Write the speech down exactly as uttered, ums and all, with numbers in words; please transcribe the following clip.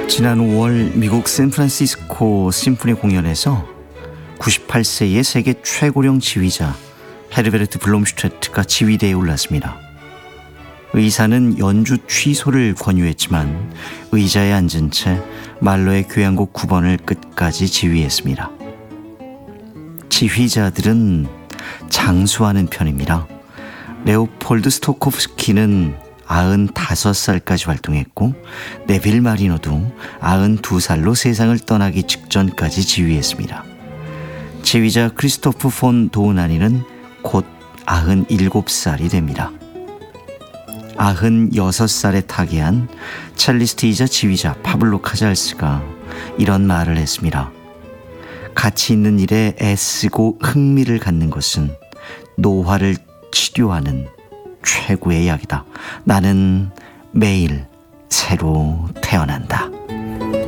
지난 오월 미국 샌프란시스코 심포니 공연에서 구십팔 세의 세계 최고령 지휘자 헤르베르트 블롬슈테트가 지휘대에 올랐습니다. 의사는 연주 취소를 권유했지만 의자에 앉은 채 말로의 교향곡 구 번을 끝까지 지휘했습니다. 지휘자들은 장수하는 편입니다. 레오폴드 스토코프스키는 아흔다섯 살까지 활동했고 네빌 마리노도 아흔두 살로 세상을 떠나기 직전까지 지휘했습니다. 지휘자 크리스토프 폰 도우나니는 곧 아흔일곱 살이 됩니다. 아흔여섯 살에 타계한 첼리스트이자 지휘자 파블로 카잘스가 이런 말을 했습니다. 가치 있는 일에 애쓰고 흥미를 갖는 것은 노화를 치료하는 최고의 약이다. 나는 매일 새로 태어난다.